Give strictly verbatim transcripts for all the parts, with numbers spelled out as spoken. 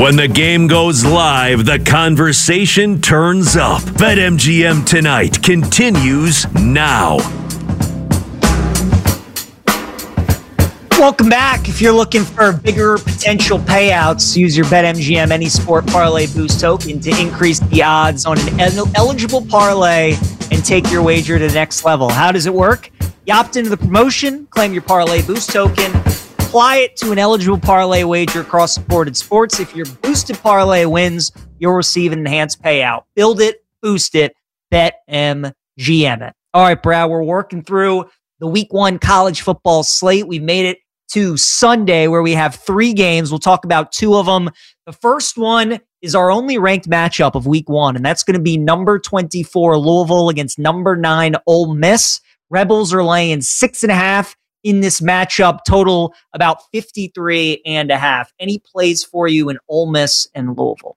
When the game goes live, the conversation turns up. BetMGM Tonight continues now. Welcome back. If you're looking for bigger potential payouts, use your BetMGM Any Sport Parlay Boost token to increase the odds on an el- eligible parlay and take your wager to the next level. How does it work? You opt into the promotion, claim your Parlay Boost token, apply it to an eligible parlay wager across supported sports. If your boosted parlay wins, you'll receive an enhanced payout. Build it, boost it, BetMGM it. All right, Brad, we're working through the week one college football slate. We've made it to Sunday where we have three games. We'll talk about two of them. The first one is our only ranked matchup of week one, and that's going to be number twenty-four Louisville against number nine Ole Miss. Rebels are laying six and a half in this matchup, total about fifty-three and a half. Any plays for you in Ole Miss and Louisville?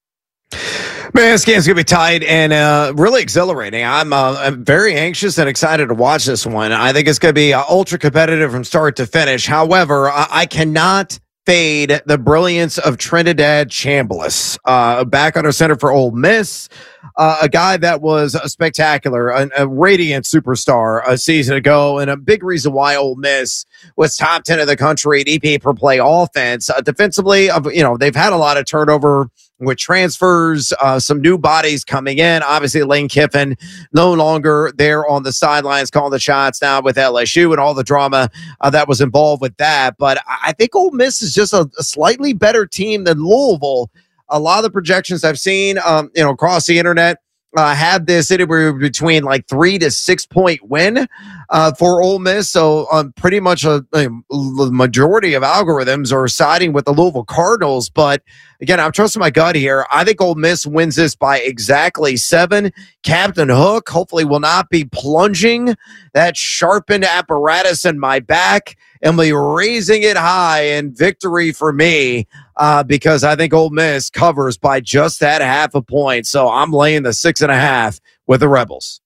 Man, this game's going to be tight and uh, really exhilarating. I'm, uh, I'm very anxious and excited to watch this one. I think it's going to be uh, ultra competitive from start to finish. However, I, I cannot fade the brilliance of Trinidad Chambliss, uh, back under center for Ole Miss, uh, a guy that was a spectacular, a, a radiant superstar a season ago, and a big reason why Ole Miss was top ten in the country in E P A per play offense. Uh, defensively, uh, you know, they've had a lot of turnover with transfers, uh, some new bodies coming in. Obviously, Lane Kiffin no longer there on the sidelines calling the shots now with L S U and all the drama uh, that was involved with that. But I think Ole Miss is just a, a slightly better team than Louisville. A lot of the projections I've seen, um, you know, across the internet, Uh, have this anywhere between like three to six point win uh, for Ole Miss. So um, pretty much a, a majority of algorithms are siding with the Louisville Cardinals. But again, I'm trusting my gut here. I think Ole Miss wins this by exactly seven. Captain Hook hopefully will not be plunging that sharpened apparatus in my back and will be raising it high in victory for me. Uh, because I think Ole Miss covers by just that half a point. So I'm laying the six and a half with the Rebels.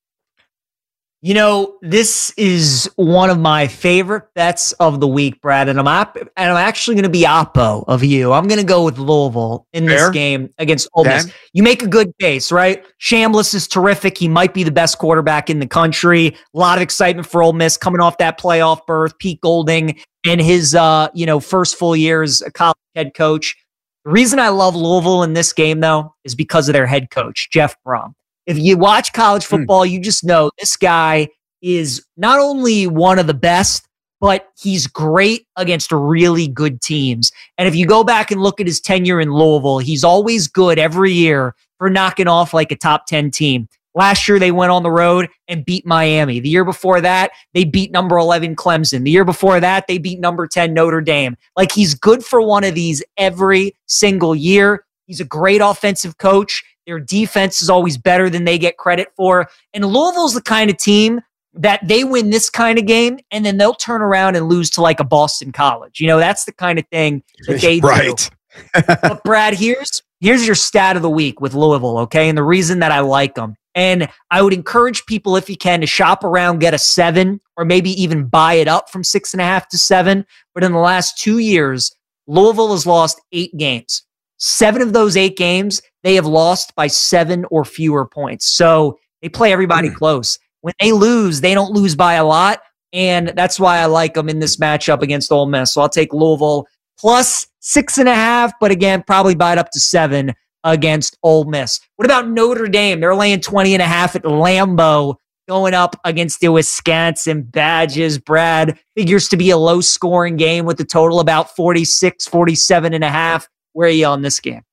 You know, this is one of my favorite bets of the week, Brad, and I'm op- and I'm actually going to be oppo of you. I'm going to go with Louisville in Fair. this game against Ole Miss. Okay. You make a good case, right? Chambliss is terrific. He might be the best quarterback in the country. A lot of excitement for Ole Miss coming off that playoff berth. Pete Golding and his, uh, you know, first full year as a college head coach. The reason I love Louisville in this game, though, is because of their head coach, Jeff Brom. If you watch college football, mm. you just know this guy is not only one of the best, but he's great against really good teams. And if you go back and look at his tenure in Louisville, he's always good every year for knocking off like a top ten team. Last year, they went on the road and beat Miami. The year before that, they beat number eleven Clemson. The year before that, they beat number ten Notre Dame. Like, he's good for one of these every single year. He's a great offensive coach. Their defense is always better than they get credit for. And Louisville's the kind of team that they win this kind of game, and then they'll turn around and lose to like a Boston College. You know, that's the kind of thing that they right. do. But Brad, here's here's your stat of the week with Louisville, okay? And the reason that I like them. And I would encourage people, if you can, to shop around, get a seven, or maybe even buy it up from six and a half to seven. But in the last two years, Louisville has lost eight games. Seven of those eight games, they have lost by seven or fewer points. So they play everybody mm. close. When they lose, they don't lose by a lot. And that's why I like them in this matchup against Ole Miss. So I'll take Louisville plus six and a half, but again, probably buy it up to seven against Ole Miss. What about Notre Dame? They're laying twenty and a half at Lambeau, going up against the Wisconsin Badgers. Brad, figures to be a low scoring game with the total about forty-six, forty-seven and a half. Where are you on this game?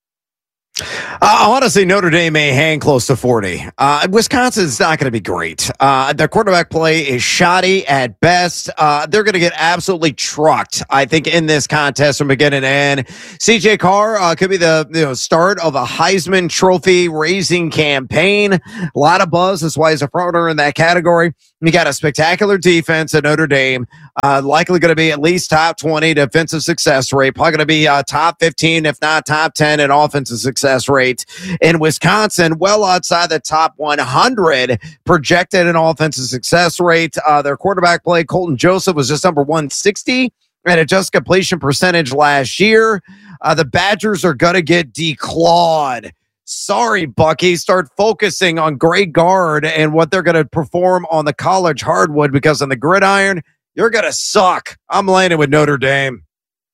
Uh, honestly, Notre Dame may hang close to forty. Uh, Wisconsin's not going to be great. Uh, their quarterback play is shoddy at best. Uh, they're going to get absolutely trucked, I think, in this contest from beginning to end. C J Carr uh, could be the you know start of a Heisman Trophy raising campaign. A lot of buzz. That's why he's a frontrunner in that category. You got a spectacular defense at Notre Dame. Uh, likely going to be at least top twenty defensive success rate. Probably going to be uh, top fifteen, if not top ten in offensive success rate. In Wisconsin, well outside the top one hundred projected in offensive success rate. Uh, their quarterback play, Colton Joseph, was just number one sixty at adjusted completion percentage last year. Uh, the Badgers are going to get declawed. Sorry, Bucky. Start focusing on Greg Gard and what they're going to perform on the college hardwood, because on the gridiron, you're going to suck. I'm landing with Notre Dame.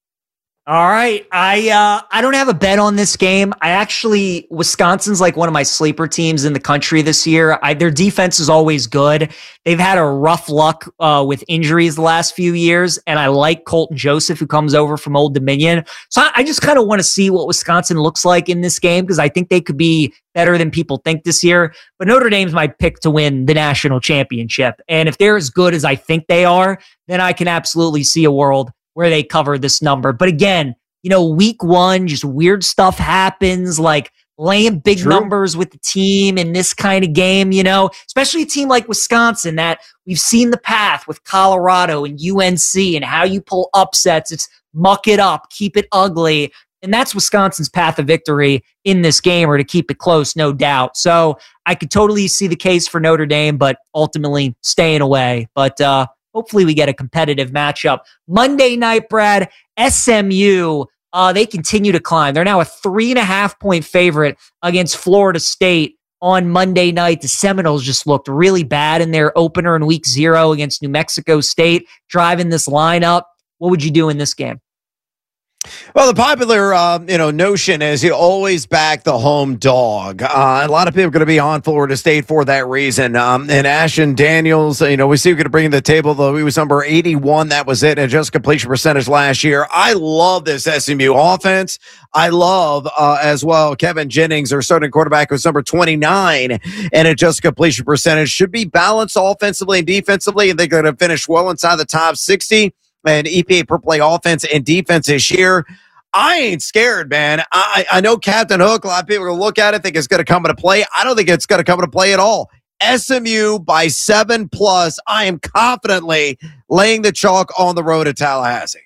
All right. I uh, I don't have a bet on this game. I actually, Wisconsin's like one of my sleeper teams in the country this year. I, their defense is always good. They've had a rough luck uh, with injuries the last few years, and I like Colton Joseph, who comes over from Old Dominion. So I, I just kind of want to see what Wisconsin looks like in this game, because I think they could be better than people think this year. But Notre Dame's my pick to win the national championship. And if they're as good as I think they are, then I can absolutely see a world where they cover this number. But again, you know, week one, just weird stuff happens, like laying big True. numbers with the team in this kind of game, you know, especially a team like Wisconsin that we've seen the path with Colorado and U N C and how you pull upsets. It's muck it up, keep it ugly. And that's Wisconsin's path of victory in this game, or to keep it close, no doubt. So I could totally see the case for Notre Dame, but ultimately staying away. But, uh, hopefully we get a competitive matchup. Monday night, Brad, S M U, uh, they continue to climb. They're now a three and a half point favorite against Florida State on Monday night. The Seminoles just looked really bad in their opener in week zero against New Mexico State, driving this lineup. What would you do in this game? Well, the popular, uh, you know, notion is you always back the home dog. Uh, a lot of people are going to be on Florida State for that reason. Um, and Ashton Daniels, you know, we see we're going to bring to the table, though he was number eighty-one. That was it. And just completion percentage last year. I love this S M U offense. I love uh, as well Kevin Jennings, their starting quarterback, was number twenty-nine. And adjusted completion percentage should be balanced offensively and defensively. And they're going to finish well inside the top sixty. And E P A per play offense and defense this year. I ain't scared, man. I, I know Captain Hook, a lot of people are going to look at it, think it's going to come into play. I don't think it's going to come into play at all. S M U by seven plus. I am confidently laying the chalk on the road to Tallahassee.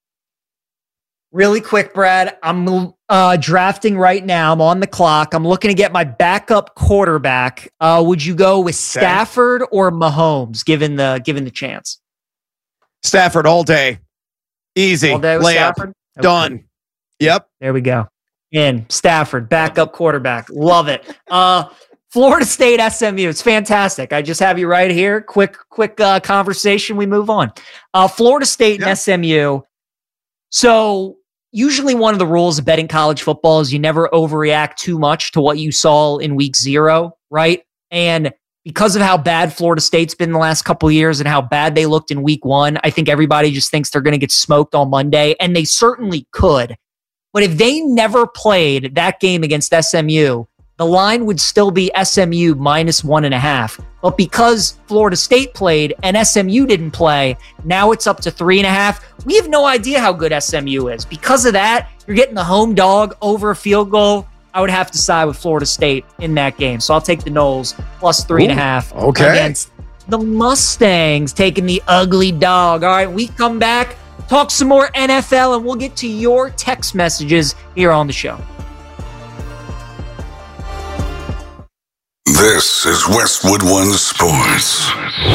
Really quick, Brad. I'm uh, drafting right now. I'm on the clock. I'm looking to get my backup quarterback. Uh, would you go with Stafford or Mahomes, given the given the chance? Stafford all day. Easy. All day with Layup. Stafford? Okay. Done. Yep. There we go. In Stafford, backup quarterback. Love it. Uh, Florida State S M U. It's fantastic. I just have you right here. Quick, quick uh, conversation. We move on. Uh, Florida State yep. and S M U. So usually one of the rules of betting college football is you never overreact too much to what you saw in week zero, right? And because of how bad Florida State's been the last couple of years and how bad they looked in week one, I think everybody just thinks they're going to get smoked on Monday, and they certainly could. But if they never played that game against S M U, the line would still be S M U minus one and a half. But because Florida State played and S M U didn't play, now it's up to three and a half. We have no idea how good S M U is. Because of that, you're getting the home dog over a field goal. I would have to side with Florida State in that game. So I'll take the Noles plus three Ooh, and a half okay. against the Mustangs, taking the ugly dog. All right, we come back, talk some more N F L, and we'll get to your text messages here on the show. This is Westwood One Sports.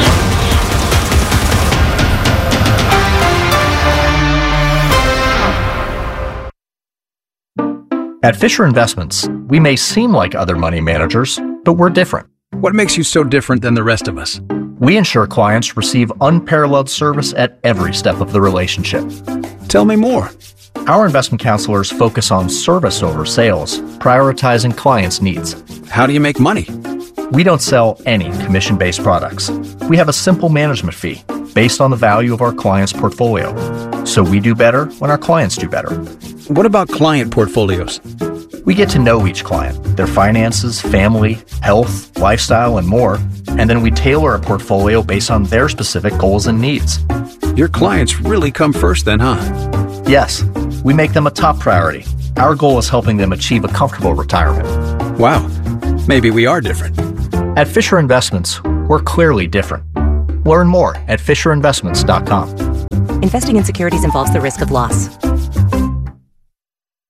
At Fisher Investments, we may seem like other money managers, but we're different. What makes you so different than the rest of us? We ensure clients receive unparalleled service at every step of the relationship. Tell me more. Our investment counselors focus on service over sales, prioritizing clients' needs. How do you make money? We don't sell any commission-based products. We have a simple management fee based on the value of our client's portfolio. So we do better when our clients do better. What about client portfolios? We get to know each client, their finances, family, health, lifestyle, and more, and then we tailor a portfolio based on their specific goals and needs. Your clients really come first then, huh? Yes, we make them a top priority. Our goal is helping them achieve a comfortable retirement. Wow, maybe we are different. At Fisher Investments, we're clearly different. Learn more at fisher investments dot com. Investing in securities involves the risk of loss.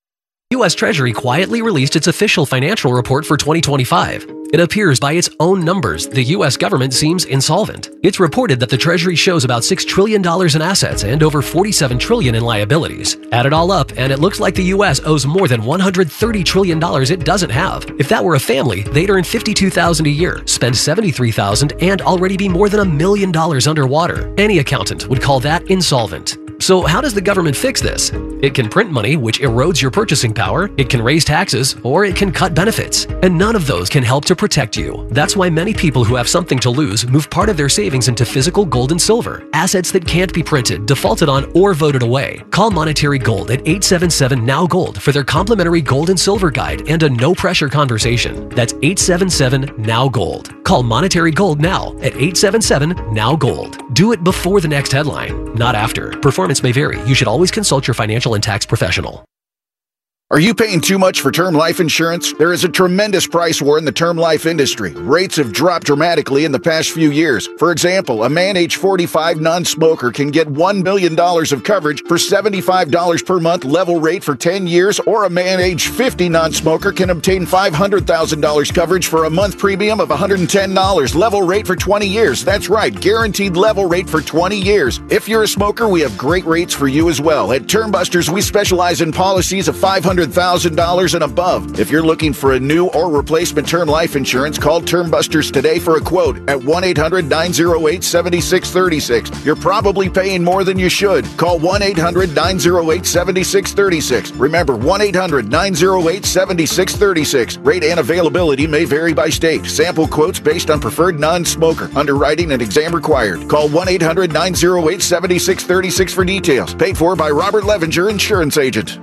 U S Treasury quietly released its official financial report for twenty twenty-five. It appears by its own numbers the U S government seems insolvent. It's reported that the Treasury shows about six trillion dollars in assets and over forty-seven trillion dollars in liabilities. Add it all up, and it looks like the U S owes more than one hundred thirty trillion dollars it doesn't have. If that were a family, they'd earn fifty-two thousand dollars a year, spend seventy-three thousand dollars, and already be more than a million dollars underwater. Any accountant would call that insolvent. So how does the government fix this? It can print money, which erodes your purchasing power, it can raise taxes, or it can cut benefits. And none of those can help to protect you. That's why many people who have something to lose move part of their savings into physical gold and silver, assets that can't be printed, defaulted on, or voted away. Call Monetary Gold at eight seven seven N O W Gold for their complimentary gold and silver guide and a no-pressure conversation. That's eight seven seven N O W Gold. Call Monetary Gold now at eight seven seven N O W Gold. Do it before the next headline, not after. Performance may vary. You should always consult your financial and tax professional. Are you paying too much for term life insurance? There is a tremendous price war in the term life industry. Rates have dropped dramatically in the past few years. For example, a man age forty-five non-smoker can get one million dollars of coverage for seventy-five dollars per month level rate for ten years, or a man age fifty non-smoker can obtain five hundred thousand dollars coverage for a month premium of one hundred ten dollars level rate for twenty years. That's right, guaranteed level rate for twenty years. If you're a smoker, we have great rates for you as well. At Termbusters, we specialize in policies of five hundred thousand dollars and above. If you're looking for a new or replacement term life insurance, call Termbusters today for a quote at one eight hundred nine oh eight seven six three six. You're probably paying more than you should. Call one eight hundred nine oh eight seven six three six. Remember, one eight hundred nine oh eight seven six three six. Rate and availability may vary by state. Sample quotes based on preferred non-smoker. Underwriting and exam required. Call one eight hundred nine oh eight seven six three six for details. Paid for by Robert Levinger, Insurance Agent.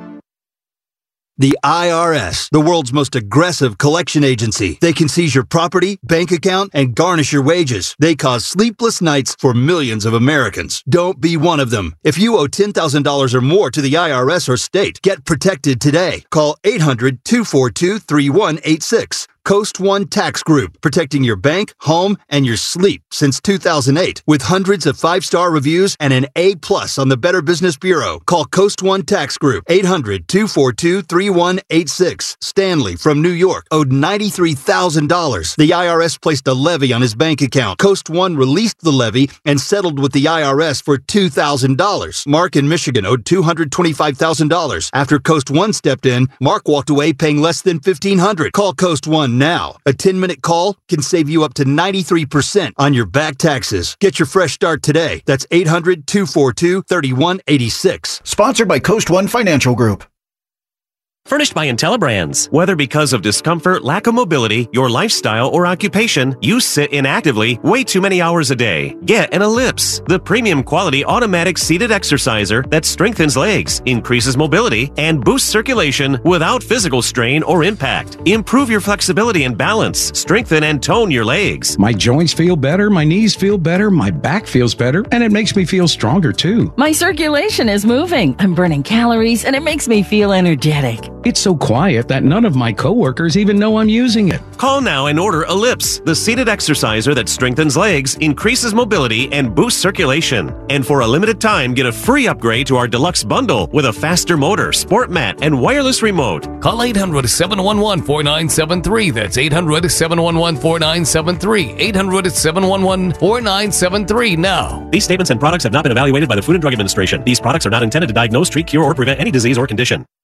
The I R S, the world's most aggressive collection agency. They can seize your property, bank account, and garnish your wages. They cause sleepless nights for millions of Americans. Don't be one of them. If you owe ten thousand dollars or more to the I R S or state, get protected today. Call eight hundred two four two three one eight six. Coast One Tax Group, protecting your bank, home, and your sleep since two thousand eight. With hundreds of five-star reviews and an A plus on the Better Business Bureau. Call Coast One Tax Group, eight hundred two four two three one eight six. Stanley from New York owed ninety-three thousand dollars. The I R S placed a levy on his bank account. Coast One released the levy and settled with the I R S for two thousand dollars. Mark in Michigan owed two hundred twenty-five thousand dollars. After Coast One stepped in, Mark walked away paying less than fifteen hundred dollars. Call Coast One now. A ten-minute call can save you up to ninety-three percent on your back taxes. Get your fresh start today. That's eight hundred two four two three one eight six. Sponsored by Coast One Financial Group. Furnished by IntelliBrands. Whether because of discomfort, lack of mobility, your lifestyle, or occupation, you sit inactively way too many hours a day. Get an Ellipse, the premium quality automatic seated exerciser that strengthens legs, increases mobility, and boosts circulation without physical strain or impact. Improve your flexibility and balance. Strengthen and tone your legs. My joints feel better, my knees feel better, my back feels better, and it makes me feel stronger too. My circulation is moving. I'm burning calories, and it makes me feel energetic. It's so quiet that none of my coworkers even know I'm using it. Call now and order Ellipse, the seated exerciser that strengthens legs, increases mobility, and boosts circulation. And for a limited time, get a free upgrade to our deluxe bundle with a faster motor, sport mat, and wireless remote. Call eight hundred seven one one four nine seven three. That's eight hundred seven one one four nine seven three. eight hundred seven one one four nine seven three now. These statements and products have not been evaluated by the Food and Drug Administration. These products are not intended to diagnose, treat, cure, or prevent any disease or condition.